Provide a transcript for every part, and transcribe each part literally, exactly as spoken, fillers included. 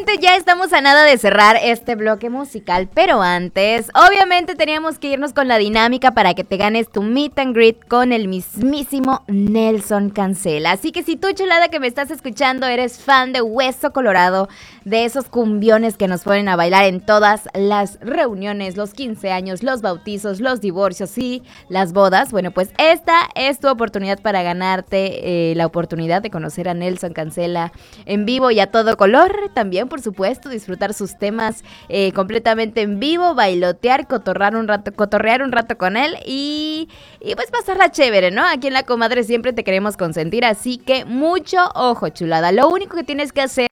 Obviamente ya estamos a nada de cerrar este bloque musical, pero antes, obviamente teníamos que irnos con la dinámica para que te ganes tu meet and greet con el mismísimo Nelson Cancela. Así que si tú, chulada, que me estás escuchando, eres fan de Hueso Colorado, de esos cumbiones que nos ponen a bailar en todas las reuniones, los quince años, los bautizos, los divorcios y las bodas, bueno, pues esta es tu oportunidad para ganarte eh, la oportunidad de conocer a Nelson Cancela en vivo y a todo color. También, por supuesto, disfrutar sus temas eh, completamente en vivo, bailotear, cotorrear un rato, cotorrear un rato con él y, y pues pasarla chévere, ¿no? Aquí en La Comadre siempre te queremos consentir, así que mucho ojo, chulada. Lo único que tienes que hacer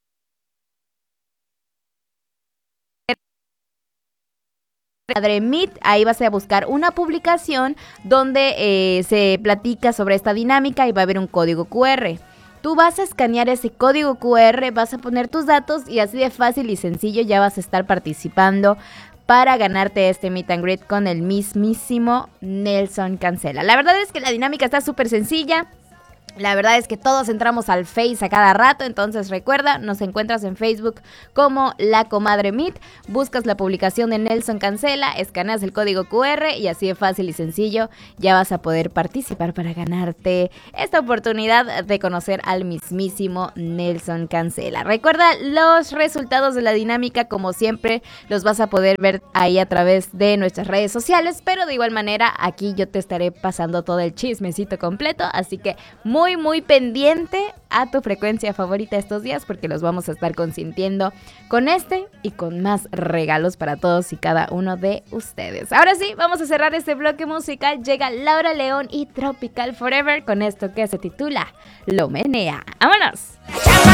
Comadre Meet, ahí vas a buscar una publicación donde eh, se platica sobre esta dinámica y va a haber un código cu erre. Tú vas a escanear ese código cu erre, vas a poner tus datos y así de fácil y sencillo ya vas a estar participando para ganarte este meet and greet con el mismísimo Nelson Cancela. La verdad es que la dinámica está súper sencilla. La verdad es que todos entramos al Face a cada rato, entonces recuerda, nos encuentras en Facebook como La Comadre Meet, buscas la publicación de Nelson Cancela, escaneas el código cu erre y así de fácil y sencillo ya vas a poder participar para ganarte esta oportunidad de conocer al mismísimo Nelson Cancela. Recuerda, los resultados de la dinámica, como siempre, los vas a poder ver ahí a través de nuestras redes sociales, pero de igual manera aquí yo te estaré pasando todo el chismecito completo, así que muy Muy, muy pendiente a tu frecuencia favorita estos días porque los vamos a estar consintiendo con este y con más regalos para todos y cada uno de ustedes. Ahora sí, vamos a cerrar este bloque musical. Llega Laura León y Tropical Forever con esto que se titula Lo Menea. ¡Vámonos!